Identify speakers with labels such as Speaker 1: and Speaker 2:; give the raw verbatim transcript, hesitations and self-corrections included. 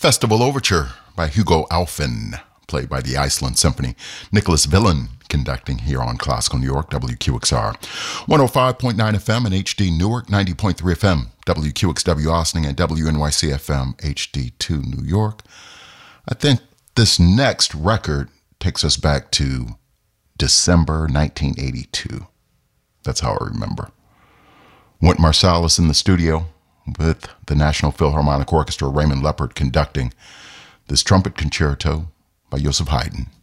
Speaker 1: Festival Overture by Hugo Alfvén, played by the Iceland Symphony. Nicholas Villin conducting here on Classical New York, W Q X R. one oh five point nine F M and H D Newark, ninety point three F M, W Q X W Austin, and W N Y C F M H D two New York. I think this next record takes us back to December nineteen eighty-two. That's how I remember. Wynton Marsalis in the studio with the National Philharmonic Orchestra, Raymond Leppard conducting this trumpet concerto by Joseph Haydn.